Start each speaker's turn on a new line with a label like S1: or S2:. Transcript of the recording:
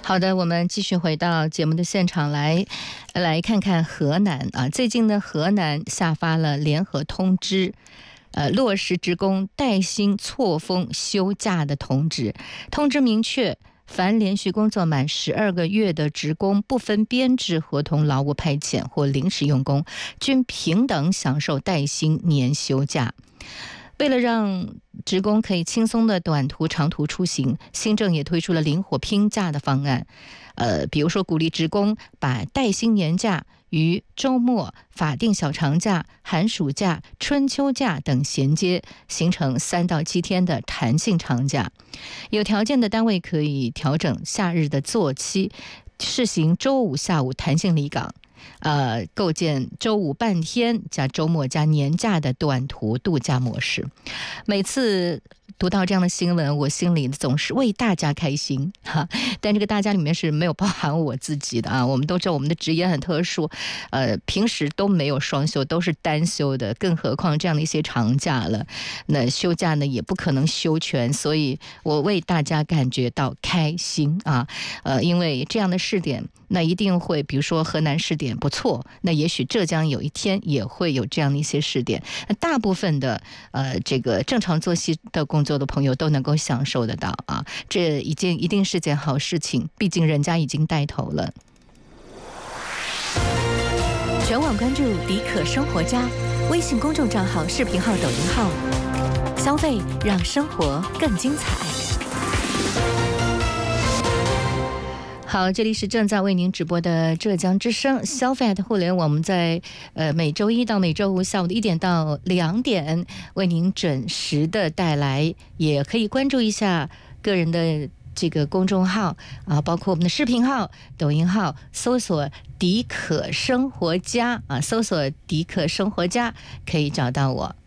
S1: 好的，我们继续回到节目的现场来看看河南啊。最近呢，河南下发了联合通知，落实职工带薪错峰休假的通知。通知明确，凡连续工作满12个月的职工，不分编制、合同劳务派遣或临时用工，均平等享受带薪年休假。为了让职工可以轻松的短途、长途出行，新政也推出了灵活拼假的方案。比如说鼓励职工把带薪年假与周末、法定小长假、寒暑假、春秋假等衔接，形成3到7天的弹性长假。有条件的单位可以调整夏日的作息，试行周5下午弹性离岗。构建周5半天加周末加年假的短途度假模式。每次读到这样的新闻，我心里总是为大家开心哈，但这个大家里面是没有包含我自己的啊。我们都知道我们的职业很特殊，平时都没有双休，都是单休的，更何况这样的一些长假了，那休假呢也不可能休全，所以我为大家感觉到开心啊。因为这样的试点，那一定会，比如说河南试点不错，那也许浙江有一天也会有这样的一些试点。那大部分的这个正常作息的工作的朋友都能够享受得到啊，这一定是件好事情，毕竟人家已经带头了。
S2: 全网关注迪可生活家微信公众账号、视频号、抖音号，消费让生活更精彩。
S1: 好，这里是正在为您直播的浙江之声消费的互联网，我们在每周一到每周五下午的1点到2点为您准时的带来，也可以关注一下个人的这个公众号啊，包括我们的视频号、抖音号，搜索迪可生活家啊，搜索迪可生活家可以找到我。